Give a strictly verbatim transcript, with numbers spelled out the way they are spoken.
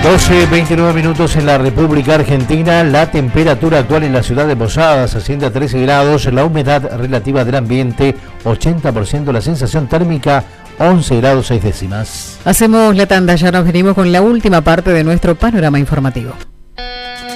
doce, veintinueve minutos en la República Argentina. La temperatura actual en la ciudad de Posadas asciende a trece grados, la humedad relativa del ambiente ochenta por ciento, la sensación térmica once grados seis décimas. Hacemos la tanda, ya nos venimos con la última parte de nuestro panorama informativo.